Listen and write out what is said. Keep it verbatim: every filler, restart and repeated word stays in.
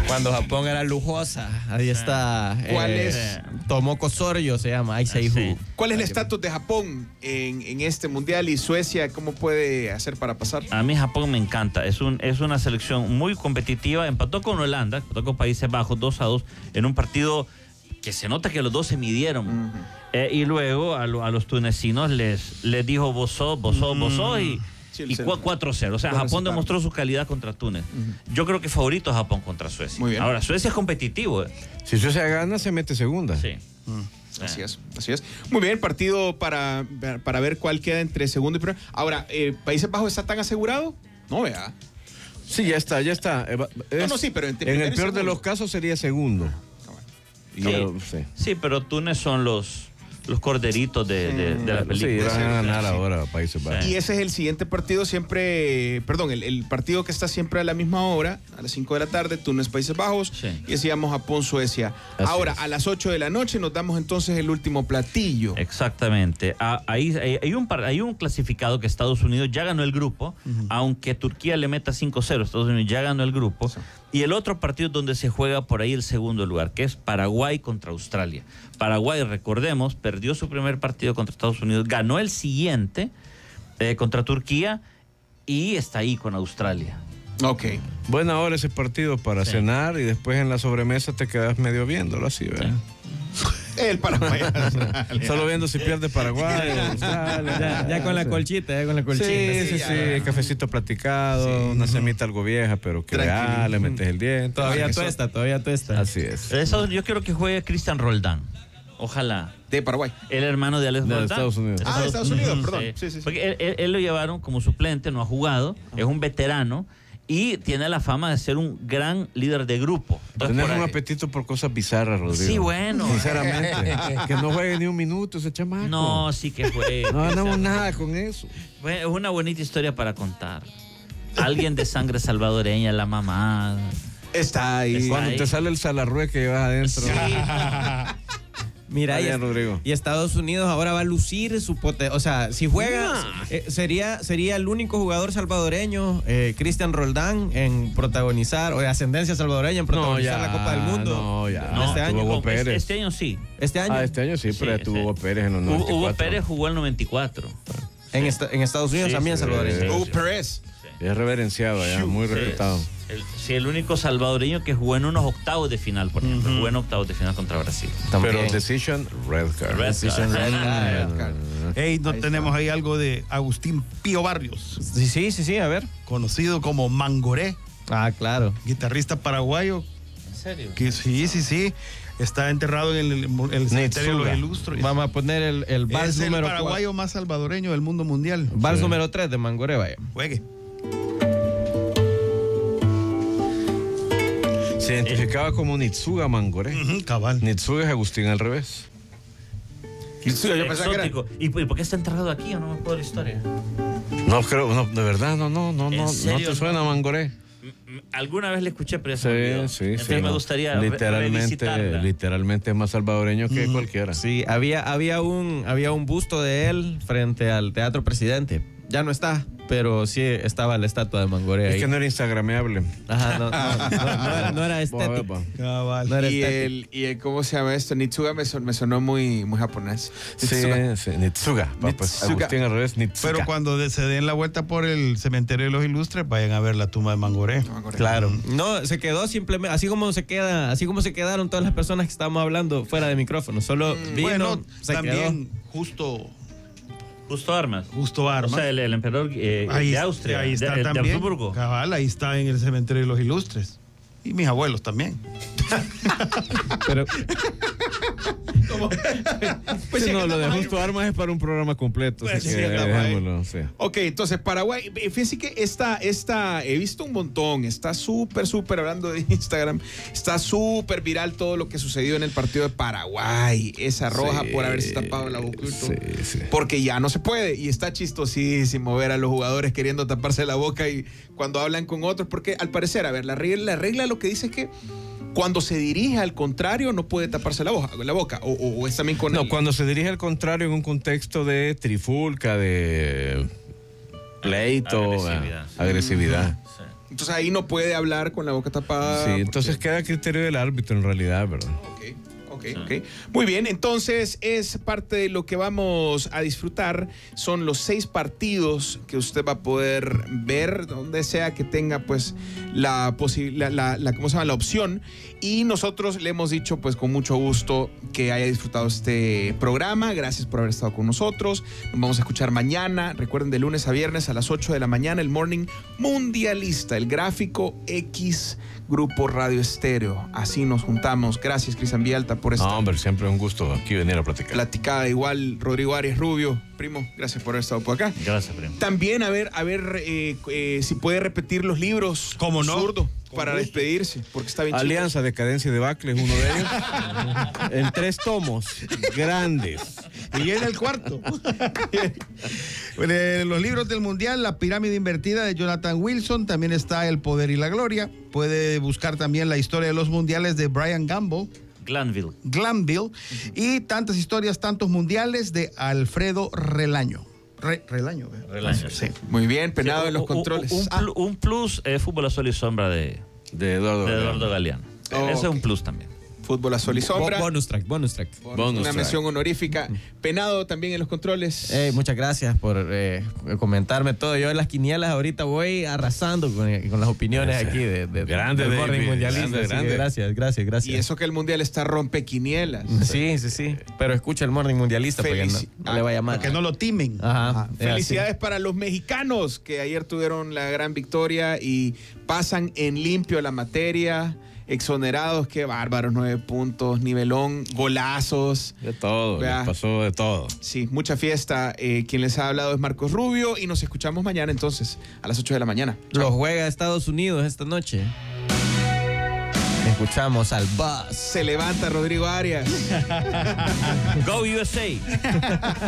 Cuando Japón era lujosa. Ahí está. ¿Cuál eh, es? Tomoko Soryo se llama. Aiseihu. Sí. ¿Cuál es el estatus de Japón en, en este mundial y Suecia? ¿Cómo puede hacer para pasar? A mí Japón me encanta, es, un, es una selección muy competitiva, empató con Holanda, empató con Países Bajos dos a dos en un partido que se nota que los dos se midieron. Uh-huh. eh, y luego a, lo, a los tunecinos les, les dijo vos sos, vos sos, vos sos y, sí, y cuatro cero. O sea, bueno, Japón demostró su calidad contra Túnez. Uh-huh. Yo creo que favorito Japón contra Suecia. Muy bien. Ahora, Suecia es competitivo. ¿eh? Si Suecia gana, se mete segunda. Sí. Uh-huh. Así es, así es. Muy bien, partido para, para ver cuál queda entre segundo y primero. Ahora, eh, ¿Países Bajos está tan asegurado? No, vea. Sí, ya está, ya está. Es, no, no, sí, pero entre en el peor de los casos sería segundo. Sí, yo, sí. sí, pero Túnez son los, los corderitos de, de, de la película. Sí, van a ganar ahora Países Bajos. Y ese es el siguiente partido siempre, perdón, el, el partido que está siempre a la misma hora, a las cinco de la tarde, Túnez, Países Bajos, sí. Y decíamos Japón, Suecia. Así ahora, es. A las ocho de la noche nos damos entonces el último platillo. Exactamente. Ah, ahí hay, hay, un, hay un clasificado que Estados Unidos ya ganó el grupo, uh-huh. Aunque Turquía le meta cinco cero, Estados Unidos ya ganó el grupo. Sí. Y el otro partido donde se juega por ahí el segundo lugar, que es Paraguay contra Australia. Paraguay, recordemos, perdió su primer partido contra Estados Unidos, ganó el siguiente eh, contra Turquía y está ahí con Australia. Ok. Buena hora ese partido para sí. cenar y después en la sobremesa te quedas medio viéndolo así, ¿verdad? Sí. El Paraguay. Solo viendo si pierde Paraguay. ya, ya con la colchita, ya con la colchita. Sí, sí, sí. sí. Cafecito platicado, sí. Una semita algo vieja, pero que real, le metes el diente. Todavía tuesta, todavía tuesta. Así es. Eso, yo quiero que juegue Cristian Roldán. Ojalá. De Paraguay. El hermano de Alex de Roldán. Estados Unidos. Ah, de Estados Unidos, uh-huh. Perdón. Sí, sí, sí. Porque él, él, él lo llevaron como suplente, no ha jugado, es un veterano. Y tiene la fama de ser un gran líder de grupo. Tener un apetito por cosas bizarras, Rodrigo. Sí, bueno. Sinceramente. Que no juegue ni un minuto ese chamaco. No, sí que juegue. No ganamos nada con eso. Es una bonita historia para contar. Alguien de sangre salvadoreña, la mamá. Está ahí. Está Cuando ahí. Te sale el salarrué que llevas adentro. Sí. Mira, bien, y, Rodrigo. y Estados Unidos ahora va a lucir su potencia. O sea, si juega, eh, sería, sería el único jugador salvadoreño, eh, Cristian Roldán, en protagonizar, o de ascendencia salvadoreña, en protagonizar no, ya, la Copa del Mundo. No, ya. No, este año. Hugo Pérez. Este año sí. Este año. Ah, este año sí, pero sí, ya tuvo Hugo Pérez en los noventa y cuatro. Hugo Pérez jugó el noventa y cuatro. En, esta, en Estados Unidos sí, también sí, salvadoreño. Hugo Pérez. Es reverenciado allá, muy sí, respetado. El, sí, el único salvadoreño que jugó en unos octavos de final, por ejemplo. Uh-huh. Jugó en octavos de final contra Brasil. También. Pero decision, red card. Red decision, card. red card. Red card. Hey, no ahí tenemos está. Ahí algo de Agustín Pío Barrios. Sí, sí, sí, sí, a ver. Conocido como Mangoré. Ah, claro. Guitarrista paraguayo. ¿En serio? Que sí, sí, sí. Está enterrado en el, el cementerio de los Ilustres. Vamos a poner el, el vals es número el paraguayo cuatro. Más salvadoreño del mundo mundial. Vals sí. número tres de Mangoré, vaya. Juegue. Se identificaba como Nitsuga Mangoré. Uh-huh, cabal. Nitsuga es Agustín al revés. Nitsuga, yo pensaba que era... ¿Y por qué está enterrado aquí? ¿O no me acuerdo la historia? No, creo, no, de verdad, no, no, no, no, no te suena Mangoré. Alguna vez le escuché, pero sí, me sí, Entonces sí, me no. gustaría literalmente, literalmente es más salvadoreño que mm. cualquiera. Sí, había, había un, había un busto de él frente al Teatro Presidente. Ya no está, pero sí estaba la estatua de Mangoré ahí. Es que no era instagrameable. Ajá, no, no, no, no, era, no era estético. Cabal. No era y, estético. el, y el, ¿cómo se llama esto? Nitsuga me, son, me sonó muy, muy japonés. Nitsuga. Sí, sí, Nitsuga. Nitsuga. Pues, Agustín al revés, Nitsuga. Pero cuando se den la vuelta por el cementerio de los Ilustres, vayan a ver la tumba de Mangoré. Mangoré. Claro. No, se quedó simplemente, así como se queda, así como se quedaron todas las personas que estábamos hablando fuera de micrófono. Solo mm, vino, bueno, se también quedó. justo... Justo Armas. Justo Armas. O sea, el, el emperador eh, ahí, de Austria, ahí está de, también. de Habsburgo. Cabal, ahí está en el cementerio de los Ilustres. Y mis abuelos también. Pero... pues sí, no, lo de Justo Armas es para un programa completo. Pues así sí, que dejémoslo, sí. Ok, entonces Paraguay, fíjense que esta, esta, he visto un montón, está súper, súper, hablando de Instagram, está súper viral todo lo que sucedió en el partido de Paraguay, esa roja sí, por haberse tapado la boca. Sí, sí. Porque ya no se puede, y está chistosísimo ver a los jugadores queriendo taparse la boca y cuando hablan con otros, porque al parecer, a ver, la regla, la regla lo que dice es que cuando se dirige al contrario no puede taparse la boca, la boca o, o, o es también con no, el... cuando se dirige al contrario en un contexto de trifulca, de pleito, agresividad, agresividad, agresividad. Sí. Entonces ahí no puede hablar con la boca tapada. Sí, entonces porque... queda a criterio del árbitro en realidad, ¿verdad? Ok. Ok, ok. Muy bien, entonces es parte de lo que vamos a disfrutar. Son los seis partidos que usted va a poder ver donde sea que tenga pues la, la, la, la, ¿cómo se llama? La opción. Y nosotros le hemos dicho pues con mucho gusto que haya disfrutado este programa. Gracias por haber estado con nosotros. Nos vamos a escuchar mañana. Recuerden, de lunes a viernes a las ocho de la mañana, el Morning Mundialista, el Gráfico X Grupo Radio Estéreo. Así nos juntamos. Gracias, Cristian Villalta, por esta No, hombre, siempre es un gusto aquí venir a platicar. platicada. Igual, Rodrigo Arias Rubio, primo, gracias por haber estado por acá. Gracias, primo. También, a ver, a ver eh, eh, si puede repetir los libros. ¿Cómo no? Zurdo, Con para gusto. despedirse, porque está bien chido. Alianza, Decadencia y Debacle es uno de ellos. En tres tomos grandes. Y viene el cuarto. De los libros del Mundial, La pirámide invertida de Jonathan Wilson, también está El poder y la gloria. Puede buscar también la historia de los mundiales de Brian Gamble, Glanville. Glanville, y tantas historias, tantos mundiales de Alfredo Relaño. Re- Relaño, ¿eh? Relaño, sí. Muy bien, Penado Sí, en los un- controles. Un, Ah, plu- un plus es Fútbol a Sol y Sombra de, De Eduardo. de Eduardo Galeano. Oh, Ese es ok. un plus también. Fútbol a sol y sombra. Bo- bonus track, bonus track. Bonus, Bonus una track. mención honorífica. Penado también en los controles. Hey, muchas gracias por eh, comentarme todo. Yo en las quinielas ahorita voy arrasando con, con las opiniones Gracias. aquí de, de, Grande, del Morning David, Mundialista. grande, Así que grande. gracias, gracias, gracias. Y eso que el mundial está rompequinielas. Sí, sí, sí. Pero escucha el Morning Mundialista porque no, Felici- no le vaya mal. Para que no lo timen. Ajá. es Felicidades así. para los mexicanos que ayer tuvieron la gran victoria y pasan en limpio la materia. Exonerados, qué bárbaros, nueve puntos, nivelón, golazos. De todo, Vea. les pasó de todo. Sí, mucha fiesta. Eh, quien les ha hablado es Marcos Rubio y nos escuchamos mañana entonces a las ocho de la mañana. Lo juega Estados Unidos esta noche. Escuchamos al Buzz. Se levanta Rodrigo Arias. Go U S A.